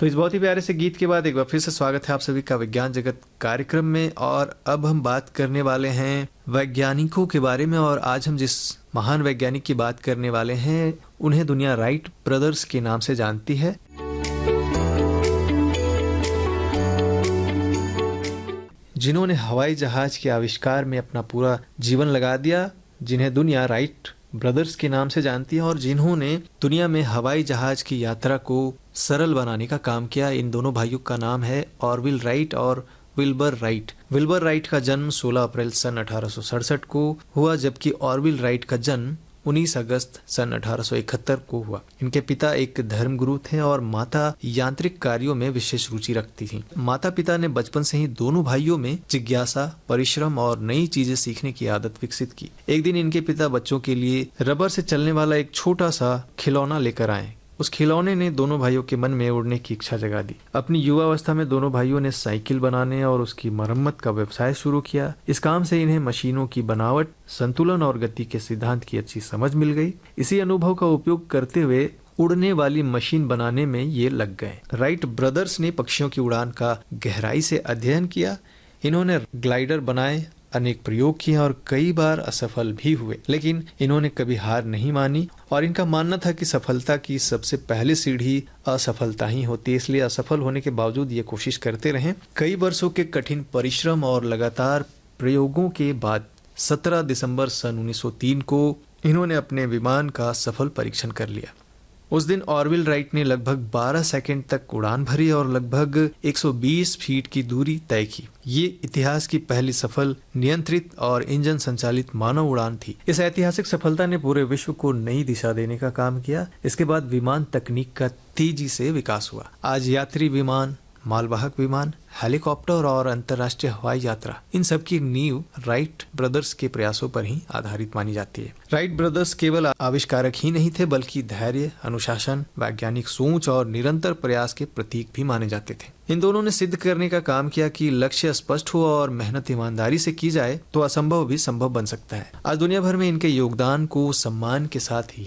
तो इस बहुत ही प्यारे से गीत के बाद एक बार फिर से स्वागत है आप सभी का विज्ञान जगत कार्यक्रम में। और अब हम बात करने वाले हैं वैज्ञानिकों के बारे में। और आज हम जिस महान वैज्ञानिक की बात करने वाले हैं उन्हें दुनिया राइट ब्रदर्स के नाम से जानती है। जिन्होंने हवाई जहाज के आविष्कार में अपना पूरा जीवन लगा दिया, जिन्हें दुनिया राइट ब्रदर्स के नाम से जानती है और जिन्होंने दुनिया में हवाई जहाज की यात्रा को सरल बनाने का काम किया। इन दोनों भाइयों का नाम है ऑरविल राइट और विल्बर राइट। विल्बर राइट का जन्म 16 अप्रैल सन 1867 को हुआ, जबकि ऑरविल राइट का जन्म 19 अगस्त सन 1871 को हुआ। इनके पिता एक धर्मगुरु थे और माता यांत्रिक कार्यों में विशेष रुचि रखती थीं। माता पिता ने बचपन से ही दोनों भाइयों में जिज्ञासा, परिश्रम और नई चीजें सीखने की आदत विकसित की। एक दिन इनके पिता बच्चों के लिए रबर से चलने वाला एक छोटा सा खिलौना लेकर आए। उस खिलौने ने दोनों भाइयों के मन में उड़ने की इच्छा जगा दी। अपनी युवावस्था में दोनों भाइयों ने साइकिल बनाने और उसकी मरम्मत का व्यवसाय शुरू किया। इस काम से इन्हें मशीनों की बनावट, संतुलन और गति के सिद्धांत की अच्छी समझ मिल गई। इसी अनुभव का उपयोग करते हुए उड़ने वाली मशीन बनाने में ये लग गए। राइट ब्रदर्स ने पक्षियों की उड़ान का गहराई से अध्ययन किया। इन्होंने ग्लाइडर बनाए, अनेक प्रयोग किए और कई बार असफल भी हुए, लेकिन इन्होंने कभी हार नहीं मानी और इनका मानना था कि सफलता की सबसे पहली सीढ़ी असफलता ही होती है। इसलिए असफल होने के बावजूद ये कोशिश करते रहे। कई वर्षों के कठिन परिश्रम और लगातार प्रयोगों के बाद 17 दिसंबर सन 1903 को इन्होंने अपने विमान का सफल परीक्षण कर लिया। उस दिन ऑरविल राइट ने लगभग 12 सेकंड तक उड़ान भरी और लगभग 120 फीट की दूरी तय की। ये इतिहास की पहली सफल, नियंत्रित और इंजन संचालित मानव उड़ान थी। इस ऐतिहासिक सफलता ने पूरे विश्व को नई दिशा देने का काम किया। इसके बाद विमान तकनीक का तेजी से विकास हुआ। आज यात्री विमान, मालवाहक विमान, हेलीकॉप्टर और अंतर्राष्ट्रीय हवाई यात्रा, इन सब की नींव राइट ब्रदर्स के प्रयासों पर ही आधारित मानी जाती है। राइट ब्रदर्स केवल आविष्कारक ही नहीं थे, बल्कि धैर्य, अनुशासन, वैज्ञानिक सोच और निरंतर प्रयास के प्रतीक भी माने जाते थे। इन दोनों ने सिद्ध करने का काम किया कि लक्ष्य स्पष्ट हो और मेहनत ईमानदारी से की जाए तो असंभव भी संभव बन सकता है। आज दुनिया भर में इनके योगदान को सम्मान के साथ ही